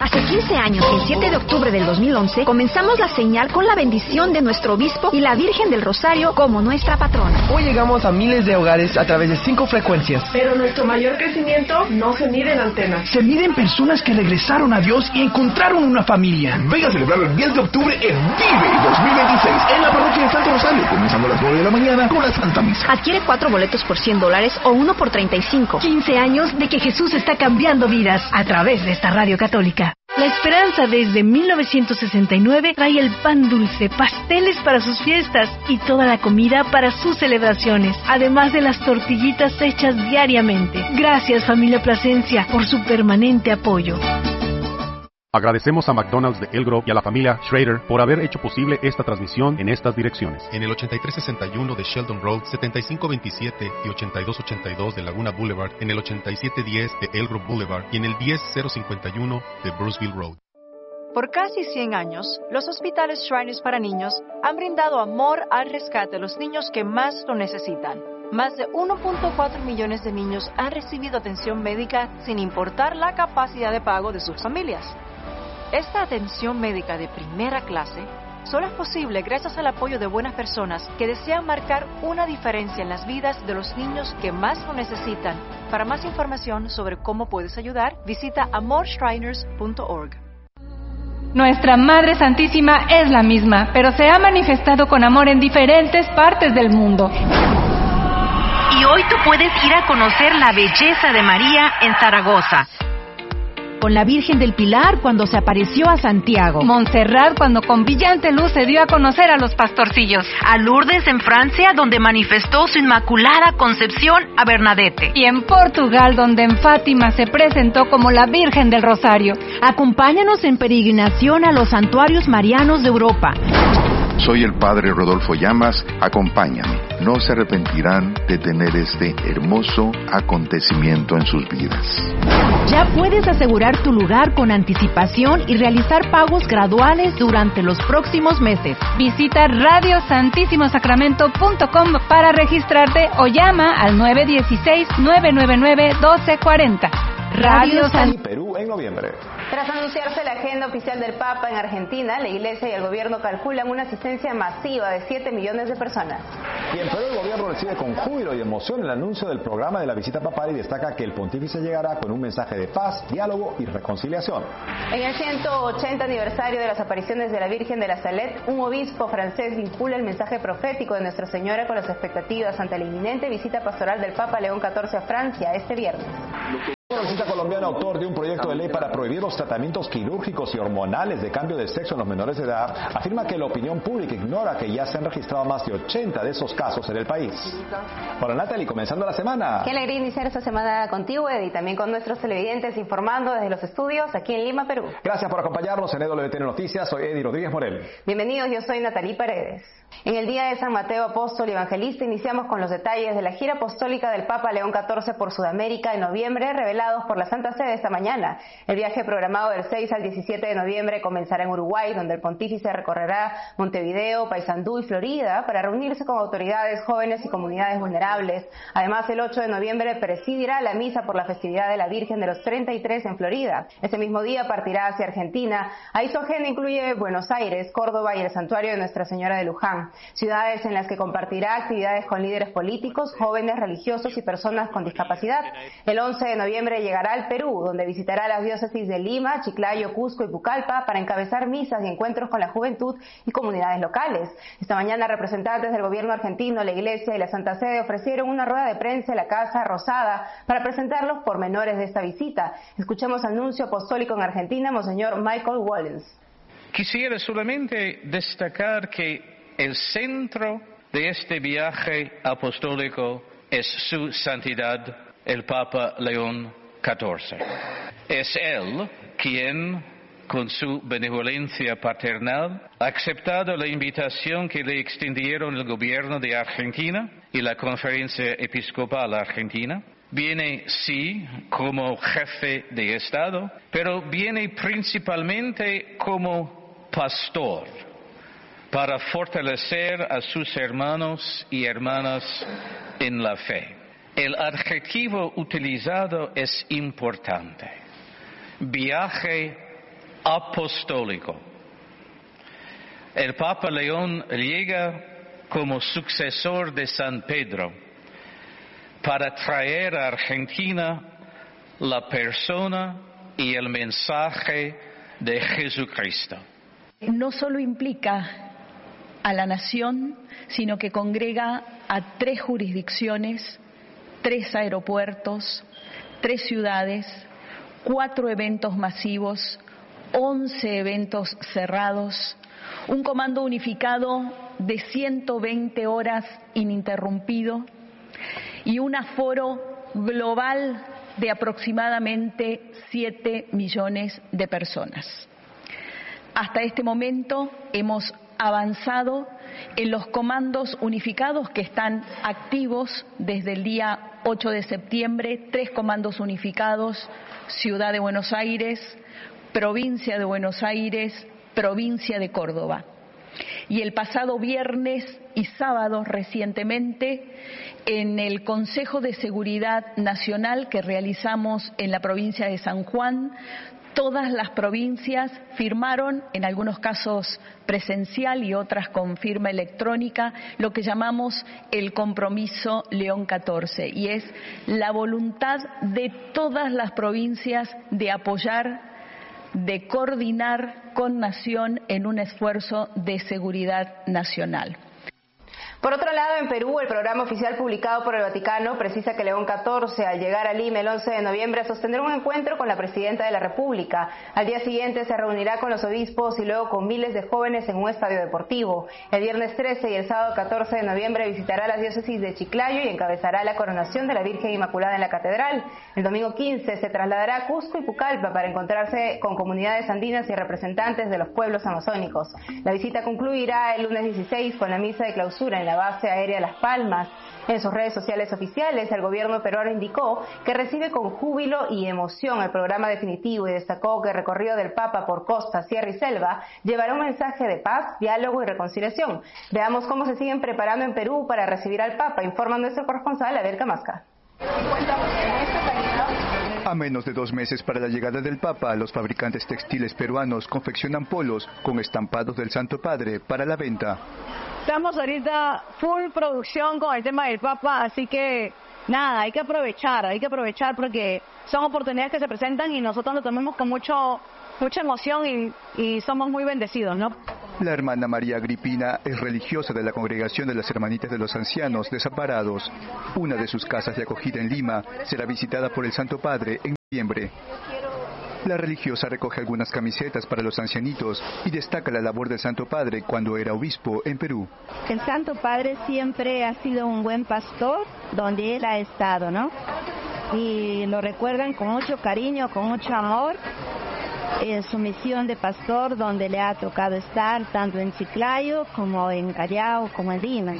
Hace 15 años, el 7 de octubre del 2011, comenzamos la señal con la bendición de nuestro obispo y la Virgen del Rosario como nuestra patrona. Hoy llegamos a miles de hogares a través de 5 frecuencias. Pero nuestro mayor crecimiento no se mide en antenas. Se mide en personas que regresaron a Dios y encontraron una familia. Venga a celebrarlo el 10 de octubre en Vive 2026 en la parroquia de Santo Rosario, comenzando a las 9 de la mañana con la Santa Misa. Adquiere 4 boletos por $100 o 1 por $35. 15 años de que Jesús está cambiando vidas a través de esta radio católica. La Esperanza desde 1969 trae el pan dulce, pasteles para sus fiestas y toda la comida para sus celebraciones, además de las tortillitas hechas diariamente. Gracias, familia Plasencia, por su permanente apoyo. Agradecemos a McDonald's de El Grove y a la familia Schrader por haber hecho posible esta transmisión en estas direcciones. En el 8361 de Sheldon Road, 7527 y 8282 de Laguna Boulevard, en el 8710 de El Grove Boulevard y en el 10051 de Bruceville Road. Por casi 100 años, los hospitales Shriners para niños han brindado amor al rescate de los niños que más lo necesitan. Más de 1.4 millones de niños han recibido atención médica sin importar la capacidad de pago de sus familias. Esta atención médica de primera clase solo es posible gracias al apoyo de buenas personas que desean marcar una diferencia en las vidas de los niños que más lo necesitan. Para más información sobre cómo puedes ayudar, visita amorshriners.org. Nuestra Madre Santísima es la misma, pero se ha manifestado con amor en diferentes partes del mundo. Y hoy tú puedes ir a conocer la belleza de María en Zaragoza. Con la Virgen del Pilar cuando se apareció a Santiago. Montserrat cuando con brillante luz se dio a conocer a los pastorcillos. A Lourdes en Francia donde manifestó su inmaculada concepción a Bernadette. Y en Portugal donde en Fátima se presentó como la Virgen del Rosario. Acompáñanos en peregrinación a los santuarios marianos de Europa. Soy el Padre Rodolfo Llamas, acompáñame. No se arrepentirán de tener este hermoso acontecimiento en sus vidas. Ya puedes asegurar tu lugar con anticipación y realizar pagos graduales durante los próximos meses. Visita radiosantissimosacramento.com para registrarte o llama al 916-999-1240. Radio San Perú en noviembre. Tras anunciarse la agenda oficial del Papa en Argentina, la Iglesia y el gobierno calculan una asistencia masiva de 7 millones de personas. Y en Perú el gobierno recibe con júbilo y emoción el anuncio del programa de la visita papal y destaca que el pontífice llegará con un mensaje de paz, diálogo y reconciliación. En el 180 aniversario de las apariciones de la Virgen de la Salette, un obispo francés vincula el mensaje profético de Nuestra Señora con las expectativas ante la inminente visita pastoral del Papa León XIV a Francia este viernes. El congresista colombiano, autor de un proyecto de ley para prohibir los tratamientos quirúrgicos y hormonales de cambio de sexo en los menores de edad, afirma que la opinión pública ignora que ya se han registrado más de 80 de esos casos en el país. Hola Natalie, comenzando la semana. Qué alegría iniciar esta semana contigo, Eddie, y también con nuestros televidentes informando desde los estudios aquí en Lima, Perú. Gracias por acompañarnos en EWTN Noticias, soy Eddie Rodríguez Morel. Bienvenidos, yo soy Natalie Paredes. En el día de San Mateo Apóstol y Evangelista iniciamos con los detalles de la gira apostólica del Papa León XIV por Sudamérica en noviembre, revelados por la Santa Sede esta mañana. El viaje programado del 6 al 17 de noviembre comenzará en Uruguay, donde el pontífice recorrerá Montevideo, Paysandú y Florida para reunirse con autoridades, jóvenes y comunidades vulnerables. Además, el 8 de noviembre presidirá la misa por la festividad de la Virgen de los 33 en Florida. Ese mismo día partirá hacia Argentina. Ahí su agenda incluye Buenos Aires, Córdoba y el santuario de Nuestra Señora de Luján. Ciudades en las que compartirá actividades con líderes políticos, jóvenes, religiosos y personas con discapacidad. El 11 de noviembre llegará al Perú, donde visitará las diócesis de Lima, Chiclayo, Cusco y Pucallpa para encabezar misas y encuentros con la juventud y comunidades locales. Esta mañana representantes del gobierno argentino, la Iglesia y la Santa Sede ofrecieron una rueda de prensa en la Casa Rosada para presentar los pormenores de esta visita. Escuchemos al nuncio apostólico en Argentina, Monseñor Michael Wallens. Quisiera solamente destacar que el centro de este viaje apostólico es su santidad, el Papa León XIV. Es él quien, con su benevolencia paternal, ha aceptado la invitación que le extendieron el gobierno de Argentina y la Conferencia Episcopal Argentina. Viene, sí, como jefe de Estado, pero viene principalmente como pastor, para fortalecer a sus hermanos y hermanas en la fe. El adjetivo utilizado es importante. Viaje apostólico. El Papa León llega como sucesor de San Pedro para traer a Argentina la persona y el mensaje de Jesucristo. No solo implica a la nación, sino que congrega a 3 jurisdicciones, 3 aeropuertos, 3 ciudades, 4 eventos masivos, 11 eventos cerrados, un comando unificado de 120 horas ininterrumpido y un aforo global de aproximadamente 7 millones de personas. Hasta este momento hemos avanzado en los comandos unificados que están activos desde el día 8 de septiembre, 3 comandos unificados, Ciudad de Buenos Aires, Provincia de Buenos Aires, Provincia de Córdoba. Y el pasado viernes y sábado recientemente, en el Consejo de Seguridad Nacional que realizamos en la provincia de San Juan, todas las provincias firmaron, en algunos casos presencial y otras con firma electrónica, lo que llamamos el compromiso León 14, y es la voluntad de todas las provincias de apoyar, de coordinar con Nación en un esfuerzo de seguridad nacional. Por otro lado, en Perú, el programa oficial publicado por el Vaticano precisa que León XIV, al llegar a Lima el 11 de noviembre, sostendrá un encuentro con la Presidenta de la República. Al día siguiente se reunirá con los obispos y luego con miles de jóvenes en un estadio deportivo. El viernes 13 y el sábado 14 de noviembre visitará la diócesis de Chiclayo y encabezará la coronación de la Virgen Inmaculada en la catedral. El domingo 15 se trasladará a Cusco y Pucallpa para encontrarse con comunidades andinas y representantes de los pueblos amazónicos. La visita concluirá el lunes 16 con la misa de clausura en la base aérea Las Palmas. En sus redes sociales oficiales, el gobierno peruano indicó que recibe con júbilo y emoción el programa definitivo y destacó que el recorrido del Papa por costa, sierra y selva llevará un mensaje de paz, diálogo y reconciliación. Veamos cómo se siguen preparando en Perú para recibir al Papa, informa nuestro corresponsal Abel Camasca. A menos de 2 meses para la llegada del Papa, los fabricantes textiles peruanos confeccionan polos con estampados del Santo Padre para la venta. Estamos ahorita full producción con el tema del Papa, así que nada, hay que aprovechar porque son oportunidades que se presentan y nosotros lo tomamos con mucha emoción y somos muy bendecidos, ¿no? La hermana María Agripina es religiosa de la Congregación de las Hermanitas de los Ancianos Desamparados. Una de sus casas de acogida en Lima será visitada por el Santo Padre en noviembre. La religiosa recoge algunas camisetas para los ancianitos y destaca la labor del Santo Padre cuando era obispo en Perú. El Santo Padre siempre ha sido un buen pastor donde él ha estado, ¿no? Y lo recuerdan con mucho cariño, con mucho amor. En su misión de pastor donde le ha tocado estar tanto en Chiclayo como en Callao como en Lima.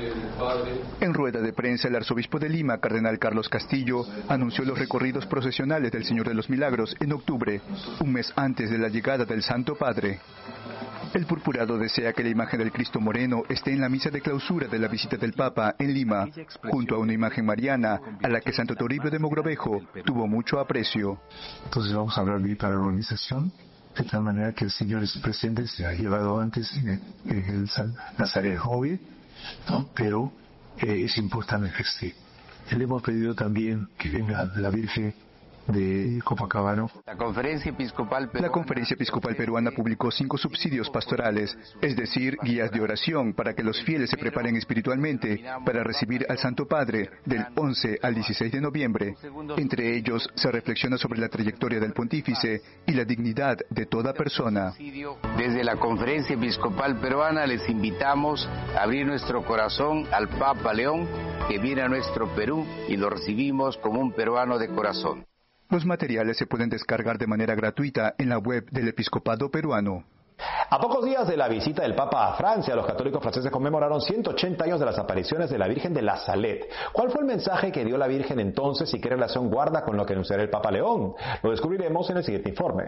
En rueda de prensa, el arzobispo de Lima, cardenal Carlos Castillo, anunció los recorridos procesionales del Señor de los Milagros en octubre, un mes antes de la llegada del Santo Padre. El purpurado desea que la imagen del Cristo Moreno esté en la misa de clausura de la visita del Papa en Lima, junto a una imagen mariana a la que Santo Toribio de Mogrovejo tuvo mucho aprecio. Entonces vamos a hablar para la organización, de tal manera que el Señor es presente, se ha llevado antes en el Nazaret Joven, ¿no? Pero es importante que esté. Le hemos pedido también que venga la Virgen de Copacabana. La Conferencia Episcopal Peruana publicó 5 subsidios pastorales, es decir, guías de oración para que los fieles se preparen espiritualmente para recibir al Santo Padre del 11 al 16 de noviembre. Entre ellos se reflexiona sobre la trayectoria del pontífice y la dignidad de toda persona. Desde la Conferencia Episcopal Peruana les invitamos a abrir nuestro corazón al Papa León, que viene a nuestro Perú y lo recibimos como un peruano de corazón. Los materiales se pueden descargar de manera gratuita en la web del Episcopado Peruano. A pocos días de la visita del Papa a Francia, los católicos franceses conmemoraron 180 años de las apariciones de la Virgen de la Salette. ¿Cuál fue el mensaje que dio la Virgen entonces y qué relación guarda con lo que anunciará el Papa León? Lo descubriremos en el siguiente informe.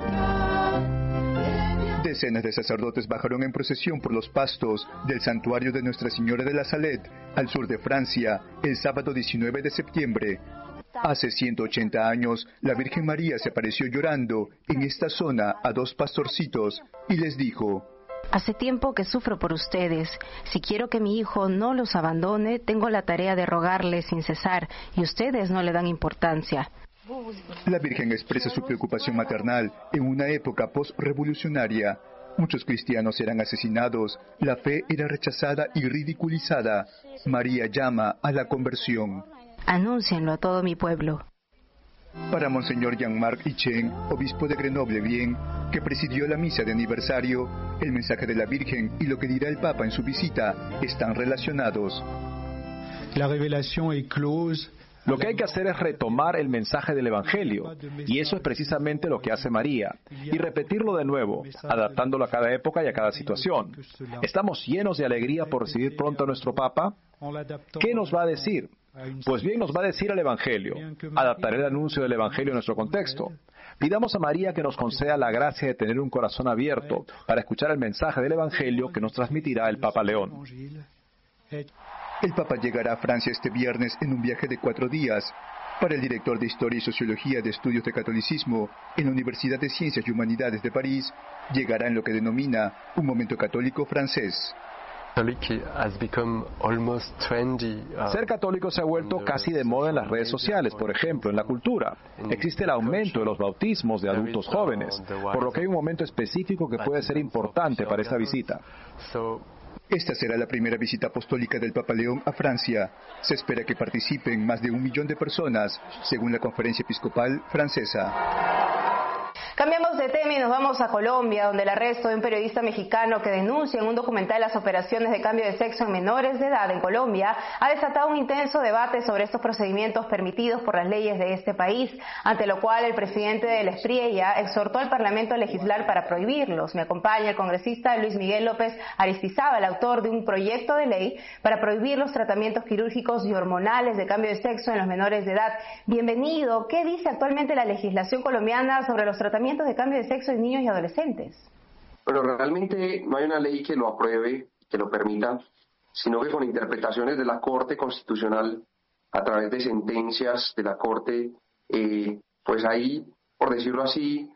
Decenas de sacerdotes bajaron en procesión por los pastos del santuario de Nuestra Señora de la Salette, al sur de Francia, el sábado 19 de septiembre. Hace 180 años, la Virgen María se apareció llorando en esta zona a 2 pastorcitos y les dijo: Hace tiempo que sufro por ustedes. Si quiero que mi hijo no los abandone, tengo la tarea de rogarles sin cesar, y ustedes no le dan importancia. La Virgen expresa su preocupación maternal en una época post-revolucionaria. Muchos cristianos eran asesinados, la fe era rechazada y ridiculizada. María llama a la conversión. Anúncienlo a todo mi pueblo. Para Monseñor Jean-Marc Hichen, obispo de Grenoble-Bien, que presidió la misa de aniversario, el mensaje de la Virgen y lo que dirá el Papa en su visita están relacionados. La revelación est close. Lo que hay que hacer es retomar el mensaje del Evangelio, y eso es precisamente lo que hace María, y repetirlo de nuevo, adaptándolo a cada época y a cada situación. ¿Estamos llenos de alegría por recibir pronto a nuestro Papa? ¿Qué nos va a decir? Pues bien, nos va a decir el Evangelio. Adaptaré el anuncio del Evangelio a nuestro contexto. Pidamos a María que nos conceda la gracia de tener un corazón abierto para escuchar el mensaje del Evangelio que nos transmitirá el Papa León. El Papa llegará a Francia este viernes en un viaje de 4 días. Para el director de Historia y Sociología de Estudios de Catolicismo en la Universidad de Ciencias y Humanidades de París, llegará en lo que denomina un momento católico francés. Ser católico se ha vuelto casi de moda en las redes sociales, por ejemplo, en la cultura. Existe el aumento de los bautismos de adultos jóvenes, por lo que hay un momento específico que puede ser importante para esta visita. Esta será la primera visita apostólica del Papa León a Francia. Se espera que participen más de 1 millón de personas, según la Conferencia Episcopal Francesa. Cambiamos de tema y nos vamos a Colombia, donde el arresto de un periodista mexicano que denuncia en un documental las operaciones de cambio de sexo en menores de edad en Colombia ha desatado un intenso debate sobre estos procedimientos permitidos por las leyes de este país, ante lo cual el presidente de la Espriella exhortó al Parlamento a legislar para prohibirlos. Me acompaña el congresista Luis Miguel López Aristizábal, autor de un proyecto de ley para prohibir los tratamientos quirúrgicos y hormonales de cambio de sexo en los menores de edad. Bienvenido. ¿Qué dice actualmente la legislación colombiana sobre los tratamientos de cambio de sexo en niños y adolescentes? Bueno, realmente no hay una ley que lo apruebe, que lo permita, sino que con interpretaciones de la Corte Constitucional, a través de sentencias de la Corte, pues hay, por decirlo así,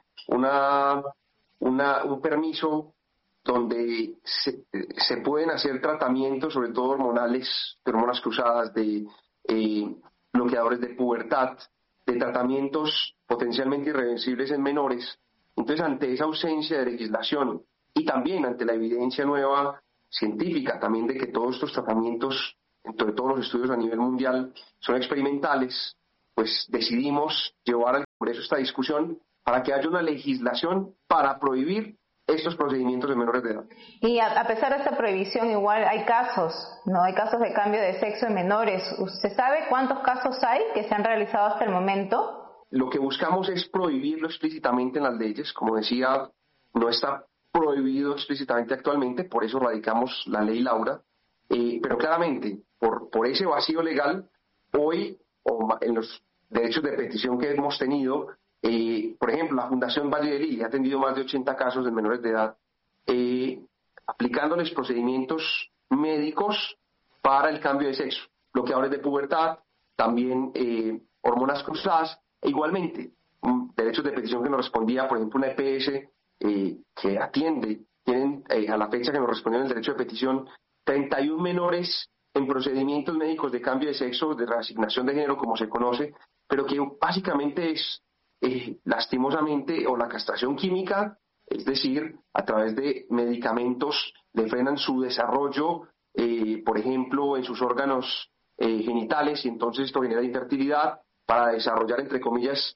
un permiso donde se pueden hacer tratamientos, sobre todo hormonales, de hormonas cruzadas, de bloqueadores de pubertad, de tratamientos potencialmente irreversibles en menores. Entonces, ante esa ausencia de legislación y también ante la evidencia nueva científica también de que todos estos tratamientos, dentro de todos los estudios a nivel mundial, son experimentales, pues decidimos llevar al Congreso esta discusión para que haya una legislación para prohibir estos procedimientos de menores de edad. Y a pesar de esta prohibición, igual hay casos, ¿no? Hay casos de cambio de sexo en menores. ¿Usted sabe cuántos casos hay que se han realizado hasta el momento? Lo que buscamos es prohibirlo explícitamente en las leyes. Como decía, no está prohibido explícitamente actualmente, por eso radicamos la ley Laura. Pero claramente, por ese vacío legal, hoy, en los derechos de petición que hemos tenido, por ejemplo, la Fundación Valle de Lili ha atendido más de 80 casos de menores de edad, aplicándoles procedimientos médicos para el cambio de sexo, bloqueadores de pubertad, también hormonas cruzadas, e igualmente derechos de petición que nos respondía, por ejemplo, una EPS que atiende, tienen a la fecha que nos respondieron el derecho de petición 31 menores en procedimientos médicos de cambio de sexo, de reasignación de género, como se conoce, pero que básicamente es lastimosamente o la castración química, es decir, a través de medicamentos le frenan su desarrollo, por ejemplo, en sus órganos genitales, y entonces esto genera infertilidad para desarrollar, entre comillas,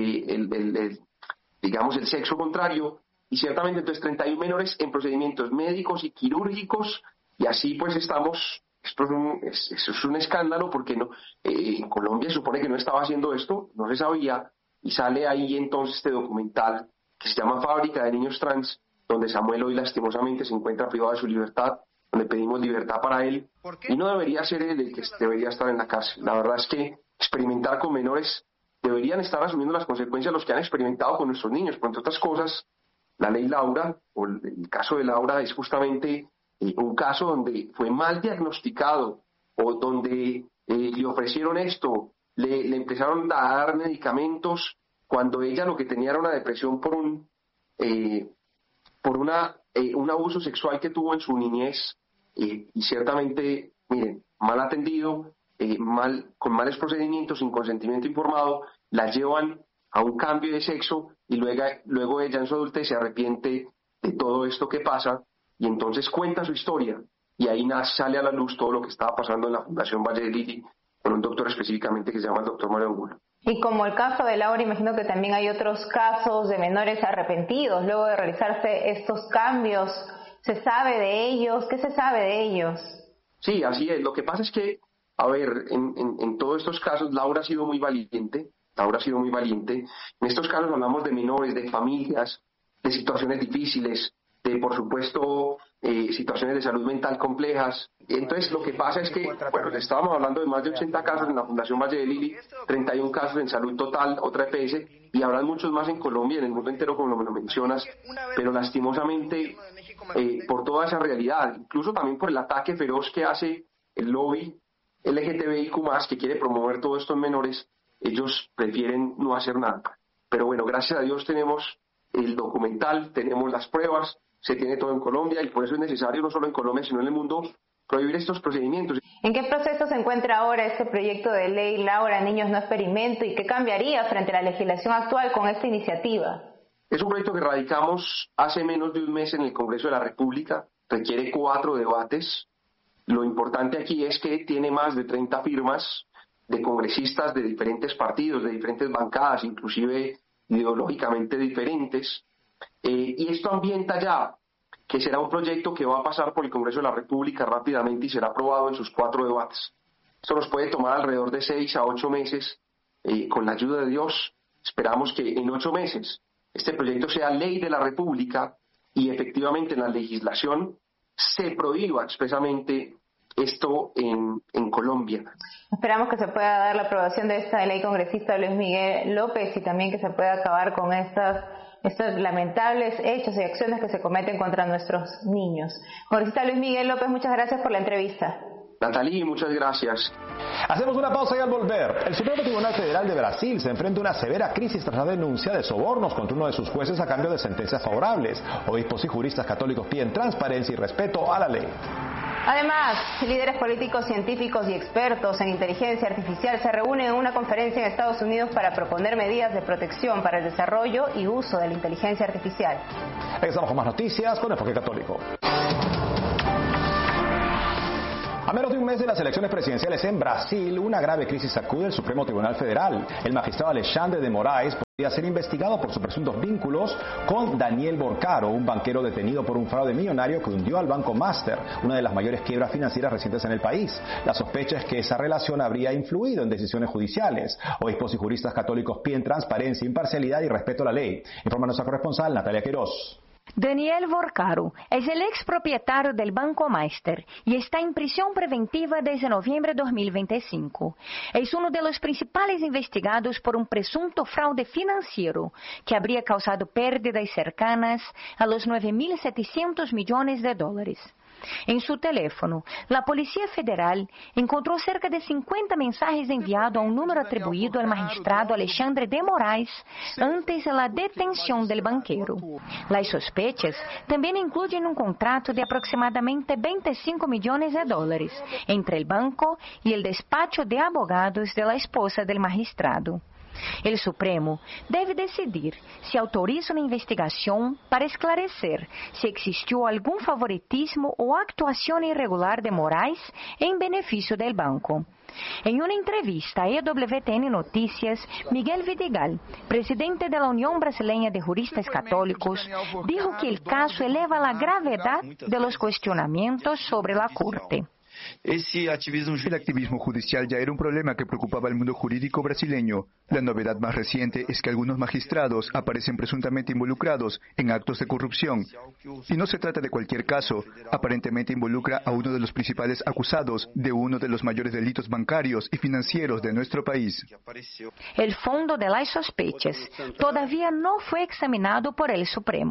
digamos, el sexo contrario, y ciertamente entonces 31 menores en procedimientos médicos y quirúrgicos, y así pues estamos. Esto es un escándalo porque no, en Colombia se supone que no estaba haciendo esto, no se sabía, y sale ahí entonces este documental que se llama Fábrica de Niños Trans, donde Samuel hoy lastimosamente se encuentra privado de su libertad, donde pedimos libertad para él, y no debería ser él el que debería estar en la cárcel. La verdad es que experimentar con menores deberían estar asumiendo las consecuencias los que han experimentado con nuestros niños, por entre otras cosas, la ley Laura, o el caso de Laura, es justamente un caso donde fue mal diagnosticado o donde le ofrecieron esto le empezaron a dar medicamentos cuando ella lo que tenía era una depresión por un abuso sexual que tuvo en su niñez, y ciertamente, miren, mal atendido, con males procedimientos, sin consentimiento informado, la llevan a un cambio de sexo y luego ella en su adultez se arrepiente de todo esto que pasa y entonces cuenta su historia y ahí sale a la luz todo lo que estaba pasando en la Fundación Valle de Lili con un doctor específicamente que se llama el doctor Mario Angulo. Y como el caso de Laura, imagino que también hay otros casos de menores arrepentidos luego de realizarse estos cambios. ¿Se sabe de ellos? ¿Qué se sabe de ellos? Sí, así es. Lo que pasa es que, a ver, en todos estos casos Laura ha sido muy valiente. En estos casos hablamos de menores, de familias, de situaciones difíciles, de, por supuesto, situaciones de salud mental complejas. Entonces, lo que pasa es que, bueno, estábamos hablando de más de 80 casos en la Fundación Valle de Lili, 31 casos en Salud Total, otra EPS, y habrán muchos más en Colombia y en el mundo entero, como me lo mencionas, pero lastimosamente, por toda esa realidad, incluso también por el ataque feroz que hace el lobby LGTBIQ+, que quiere promover todo esto en menores, ellos prefieren no hacer nada. Pero bueno, gracias a Dios tenemos el documental, tenemos las pruebas, se tiene todo en Colombia y por eso es necesario, no solo en Colombia, sino en el mundo, prohibir estos procedimientos. ¿En qué proceso se encuentra ahora este proyecto de ley Laura Niños No Experimento y qué cambiaría frente a la legislación actual con esta iniciativa? Es un proyecto que radicamos hace menos de un mes en el Congreso de la República, requiere 4 debates. Lo importante aquí es que tiene más de 30 firmas de congresistas de diferentes partidos, de diferentes bancadas, inclusive ideológicamente diferentes, y esto ambienta ya que será un proyecto que va a pasar por el Congreso de la República rápidamente y será aprobado en sus 4 debates. Esto nos puede tomar alrededor de 6 a 8 meses, con la ayuda de Dios. Esperamos que en 8 meses este proyecto sea ley de la República y efectivamente en la legislación se prohíba expresamente esto en Colombia. Esperamos que se pueda dar la aprobación de esta ley congresista Luis Miguel López y también que se pueda acabar con estos lamentables hechos y acciones que se cometen contra nuestros niños. Congresista Luis Miguel López, muchas gracias por la entrevista. Natalie, muchas gracias. Hacemos una pausa y al volver, el Supremo Tribunal Federal de Brasil se enfrenta a una severa crisis tras la denuncia de sobornos contra uno de sus jueces a cambio de sentencias favorables. Obispos y juristas católicos piden transparencia y respeto a la ley. Además, líderes políticos, científicos y expertos en inteligencia artificial se reúnen en una conferencia en Estados Unidos para proponer medidas de protección para el desarrollo y uso de la inteligencia artificial. Regresamos con más noticias con Enfoque Católico. A menos de un mes de las elecciones presidenciales en Brasil, una grave crisis sacude el Supremo Tribunal Federal. El magistrado Alexandre de Moraes podría ser investigado por sus presuntos vínculos con Daniel Borcaro, un banquero detenido por un fraude millonario que hundió al Banco Master, una de las mayores quiebras financieras recientes en el país. La sospecha es que esa relación habría influido en decisiones judiciales. Obispos y juristas católicos piden transparencia, imparcialidad y respeto a la ley. Informa nuestra corresponsal Natalia Queiroz. Daniel Borcaro es el expropietario del Banco Master y está en prisión preventiva desde noviembre de 2025. Es uno de los principales investigados por un presunto fraude financiero que habría causado pérdidas cercanas a los 9.700 millones de dólares. En su teléfono, la Policía Federal encontró cerca de 50 mensajes enviados a un número atribuido al magistrado Alexandre de Moraes antes de la detención del banquero. Las sospechas también incluyen un contrato de aproximadamente 25 millones de dólares entre el banco y el despacho de abogados de la esposa del magistrado. El Supremo debe decidir si autoriza una investigación para esclarecer si existió algún favoritismo o actuación irregular de Moraes en beneficio del banco. En una entrevista a EWTN Noticias, Miguel Vidigal, presidente de la Unión Brasileña de Juristas Católicos, dijo que el caso eleva la gravedad de los cuestionamientos sobre la Corte. El activismo judicial ya era un problema que preocupaba al mundo jurídico brasileño. La novedad más reciente es que algunos magistrados aparecen presuntamente involucrados en actos de corrupción. Y no se trata de cualquier caso. Aparentemente involucra a uno de los principales acusados de uno de los mayores delitos bancarios y financieros de nuestro país. El fondo de las sospechas todavía no fue examinado por el Supremo.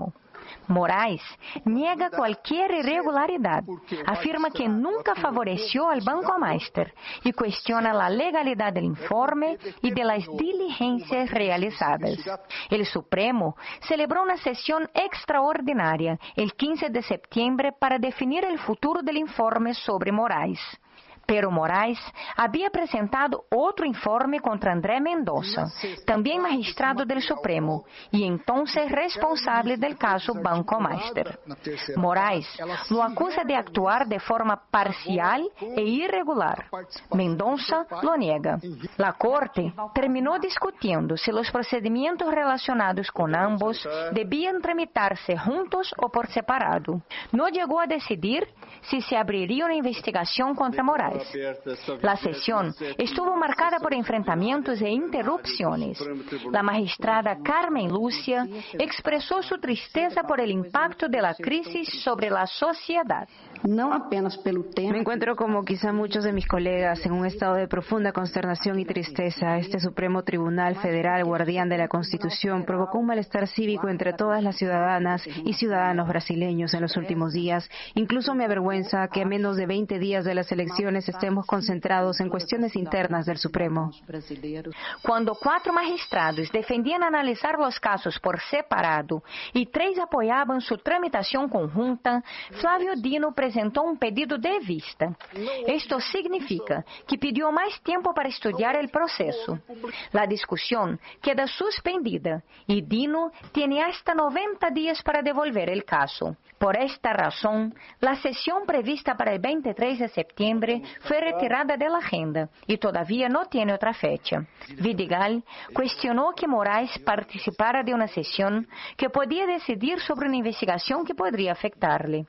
Moraes niega cualquier irregularidad, afirma que nunca favoreció al Banco Amaster y cuestiona la legalidad del informe y de las diligencias realizadas. El Supremo celebró una sesión extraordinaria el 15 de septiembre para definir el futuro del informe sobre Moraes. Pero Moraes había presentado otro informe contra André Mendoza, también magistrado del Supremo, y entonces responsable del caso Banco Amaster. Moraes lo acusa de actuar de forma parcial e irregular. Mendoza lo niega. La Corte terminó discutiendo si los procedimientos relacionados con ambos debían tramitarse juntos o por separado. No llegó a decidir si se abriría una investigación contra Moraes. La sesión estuvo marcada por enfrentamientos e interrupciones. La magistrada Carmen Lúcia expresó su tristeza por el impacto de la crisis sobre la sociedad. Me encuentro como quizá muchos de mis colegas en un estado de profunda consternación y tristeza. Este Supremo Tribunal Federal, guardián de la Constitución, provocó un malestar cívico entre todas las ciudadanas y ciudadanos brasileños en los últimos días. Incluso me avergüenza que a menos de 20 días de las elecciones estemos concentrados en cuestiones internas del Supremo. Cuando 4 magistrados defendían analizar los casos por separado y 3 apoyaban su tramitación conjunta, Flávio Dino presentó un pedido de vista. Esto significa que pidió más tiempo para estudiar el proceso. La discusión queda suspendida y Dino tiene hasta 90 días para devolver el caso. Por esta razón, la sesión prevista para el 23 de septiembre fue retirada de la agenda y todavía no tiene otra fecha. Vidigal cuestionó que Moraes participara de una sesión que podía decidir sobre una investigación que podría afectarle.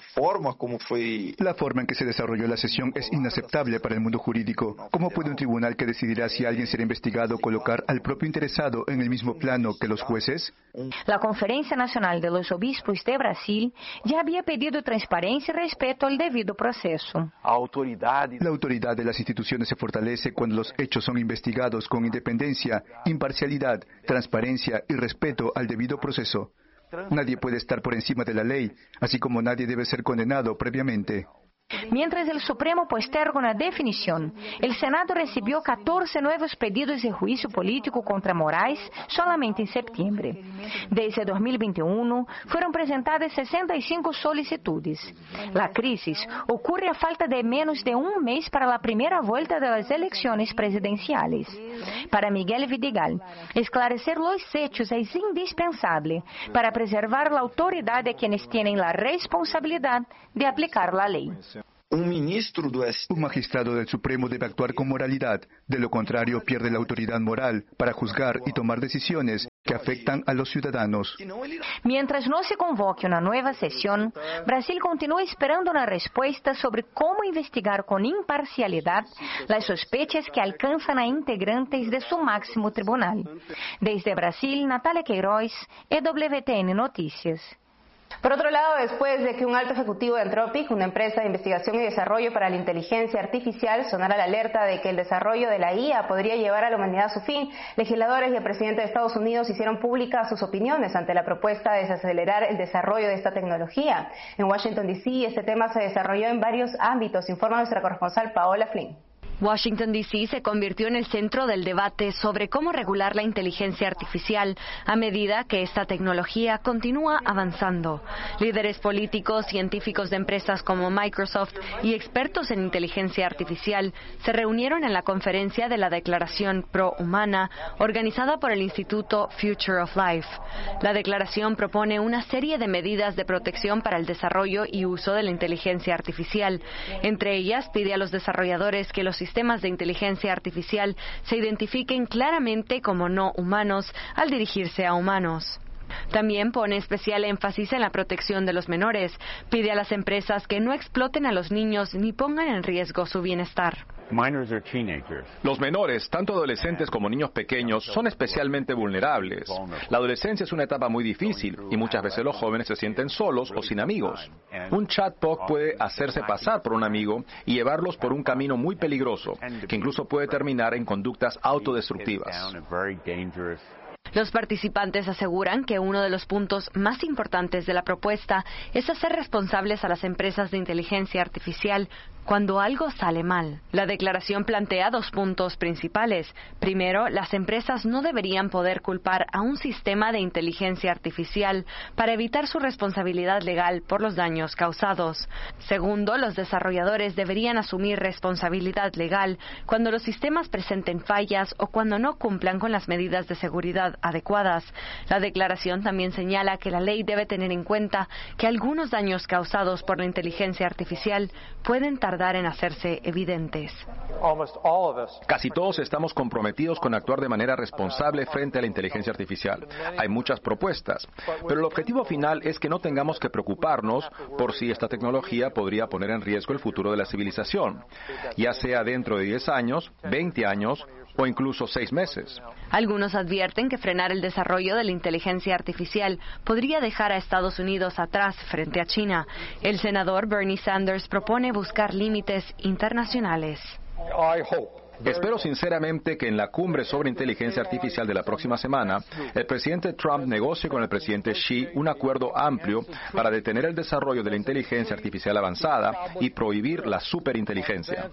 La forma en que se desarrolló la sesión es inaceptable para el mundo jurídico. ¿Cómo puede un tribunal que decidirá si alguien será investigado colocar al propio interesado en el mismo plano que los jueces? La Conferencia Nacional de los Obispos de Brasil ya había pedido transparencia y respeto al debido proceso. La autoridad de las instituciones se fortalece cuando los hechos son investigados con independencia, imparcialidad, transparencia y respeto al debido proceso. Nadie puede estar por encima de la ley, así como nadie debe ser condenado previamente. Mientras el Supremo posterga una definición, el Senado recibió 14 nuevos pedidos de juicio político contra Moraes solamente en septiembre. Desde 2021 fueron presentadas 65 solicitudes. La crisis ocurre a falta de menos de un mes para la primera vuelta de las elecciones presidenciales. Para Miguel Vidigal, esclarecer los hechos es indispensable para preservar la autoridad de quienes tienen la responsabilidad de aplicar la ley. Un magistrado del Supremo debe actuar con moralidad, de lo contrario pierde la autoridad moral para juzgar y tomar decisiones que afectan a los ciudadanos. Mientras no se convoque una nueva sesión, Brasil continúa esperando una respuesta sobre cómo investigar con imparcialidad las sospechas que alcanzan a integrantes de su máximo tribunal. Desde Brasil, Natalia Queiroz, EWTN Noticias. Por otro lado, después de que un alto ejecutivo de Anthropic, una empresa de investigación y desarrollo para la inteligencia artificial, sonara la alerta de que el desarrollo de la IA podría llevar a la humanidad a su fin, legisladores y el presidente de Estados Unidos hicieron públicas sus opiniones ante la propuesta de desacelerar el desarrollo de esta tecnología. En Washington, D.C., este tema se desarrolló en varios ámbitos, informa nuestra corresponsal Paola Flynn. Washington, D.C. se convirtió en el centro del debate sobre cómo regular la inteligencia artificial a medida que esta tecnología continúa avanzando. Líderes políticos, científicos de empresas como Microsoft y expertos en inteligencia artificial se reunieron en la conferencia de la Declaración Pro-Humana organizada por el Instituto Future of Life. La declaración propone una serie de medidas de protección para el desarrollo y uso de la inteligencia artificial. Entre ellas, pide a los desarrolladores que los sistemas de inteligencia artificial se identifiquen claramente como no humanos al dirigirse a humanos. También pone especial énfasis en la protección de los menores. Pide a las empresas que no exploten a los niños ni pongan en riesgo su bienestar. Los menores, tanto adolescentes como niños pequeños, son especialmente vulnerables. La adolescencia es una etapa muy difícil y muchas veces los jóvenes se sienten solos o sin amigos. Un chatbot puede hacerse pasar por un amigo y llevarlos por un camino muy peligroso, que incluso puede terminar en conductas autodestructivas. Los participantes aseguran que uno de los puntos más importantes de la propuesta es hacer responsables a las empresas de inteligencia artificial cuando algo sale mal. La declaración plantea 2 puntos principales. Primero, las empresas no deberían poder culpar a un sistema de inteligencia artificial para evitar su responsabilidad legal por los daños causados. Segundo, los desarrolladores deberían asumir responsabilidad legal cuando los sistemas presenten fallas o cuando no cumplan con las medidas de seguridad adecuadas. La declaración también señala que la ley debe tener en cuenta que algunos daños causados por la inteligencia artificial pueden tardar en hacerse evidentes. Casi todos estamos comprometidos con actuar de manera responsable frente a la inteligencia artificial. Hay muchas propuestas, pero el objetivo final es que no tengamos que preocuparnos por si esta tecnología podría poner en riesgo el futuro de la civilización, ya sea dentro de 10 años, 20 años o incluso 6 meses. Algunos advierten que frenar el desarrollo de la inteligencia artificial podría dejar a Estados Unidos atrás frente a China. El senador Bernie Sanders propone buscar límites internacionales. Espero sinceramente que en la cumbre sobre inteligencia artificial de la próxima semana, el presidente Trump negocie con el presidente Xi un acuerdo amplio para detener el desarrollo de la inteligencia artificial avanzada y prohibir la superinteligencia.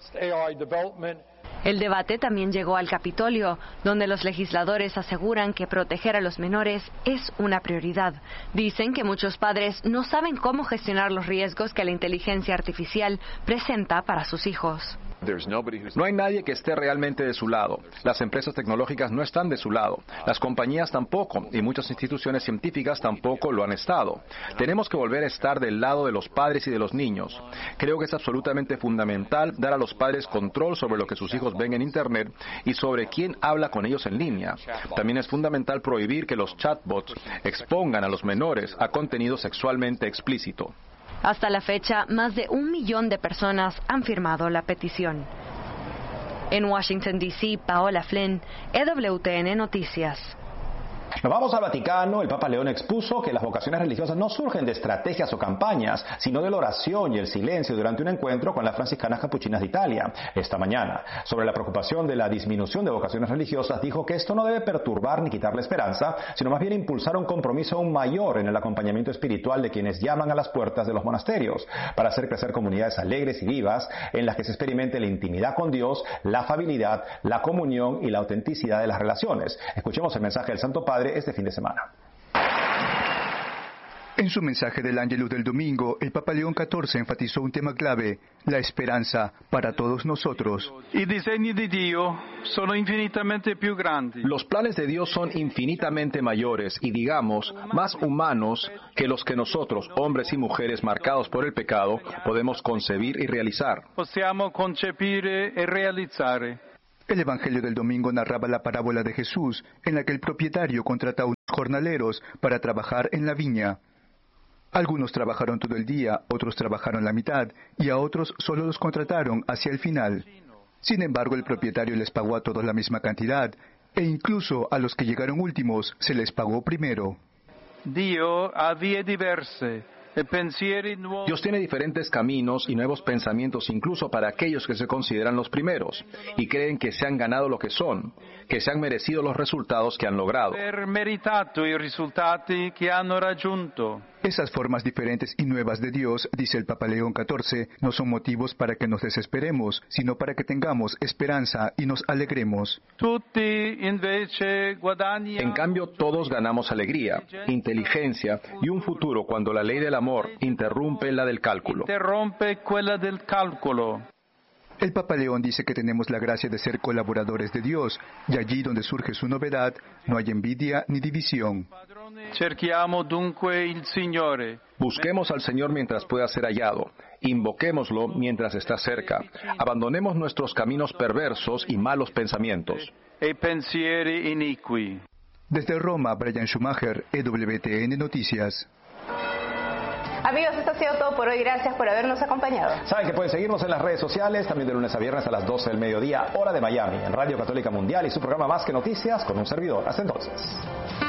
El debate también llegó al Capitolio, donde los legisladores aseguran que proteger a los menores es una prioridad. Dicen que muchos padres no saben cómo gestionar los riesgos que la inteligencia artificial presenta para sus hijos. No hay nadie que esté realmente de su lado. Las empresas tecnológicas no están de su lado. Las compañías tampoco, y muchas instituciones científicas tampoco lo han estado. Tenemos que volver a estar del lado de los padres y de los niños. Creo que es absolutamente fundamental dar a los padres control sobre lo que sus hijos ven en Internet y sobre quién habla con ellos en línea. También es fundamental prohibir que los chatbots expongan a los menores a contenido sexualmente explícito. Hasta la fecha, más de 1 millón de personas han firmado la petición. En Washington, D.C., Paola Flynn, EWTN Noticias. Nos vamos al Vaticano. El Papa León expuso que las vocaciones religiosas no surgen de estrategias o campañas, sino de la oración y el silencio durante un encuentro con las franciscanas capuchinas de Italia esta mañana. Sobre la preocupación de la disminución de vocaciones religiosas, dijo que esto no debe perturbar ni quitar la esperanza, sino más bien impulsar un compromiso aún mayor en el acompañamiento espiritual de quienes llaman a las puertas de los monasterios, para hacer crecer comunidades alegres y vivas en las que se experimente la intimidad con Dios, la afabilidad, la comunión y la autenticidad de las relaciones. Escuchemos el mensaje del Santo Padre este fin de semana. En su mensaje del Ángelus del domingo, el Papa León XIV enfatizó un tema clave, la esperanza para todos nosotros. Los planes de Dios son infinitamente mayores y, digamos, más humanos que los que nosotros, hombres y mujeres marcados por el pecado, podemos concebir y realizar. El Evangelio del domingo narraba la parábola de Jesús, en la que el propietario contrata a unos jornaleros para trabajar en la viña. Algunos trabajaron todo el día, otros trabajaron la mitad, y a otros solo los contrataron hacia el final. Sin embargo, el propietario les pagó a todos la misma cantidad, e incluso a los que llegaron últimos se les pagó primero. Dios tiene diferentes caminos y nuevos pensamientos incluso para aquellos que se consideran los primeros y creen que se han ganado lo que son, que se han merecido los resultados que han logrado. Esas formas diferentes y nuevas de Dios, dice el Papa León XIV, no son motivos para que nos desesperemos, sino para que tengamos esperanza y nos alegremos. En cambio, todos ganamos alegría, inteligencia y un futuro cuando la ley del amor interrumpe la del cálculo. El Papa León dice que tenemos la gracia de ser colaboradores de Dios, y allí donde surge su novedad, no hay envidia ni división. Busquemos al Señor mientras pueda ser hallado. Invoquémoslo mientras está cerca. Abandonemos nuestros caminos perversos y malos pensamientos. Desde Roma, Brian Schumacher, EWTN Noticias. Amigos, esto ha sido todo por hoy. Gracias por habernos acompañado. Saben que pueden seguirnos en las redes sociales, también de lunes a viernes a las 12 del mediodía, hora de Miami, en Radio Católica Mundial y su programa Más que Noticias con un servidor. Hasta entonces.